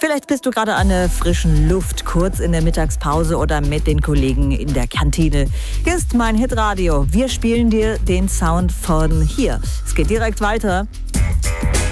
Vielleicht bist du gerade an der frischen Luft, kurz in der Mittagspause oder mit den Kollegen in der Kantine. Hier ist mein Hitradio. Wir spielen dir den Sound von hier. Es geht direkt weiter.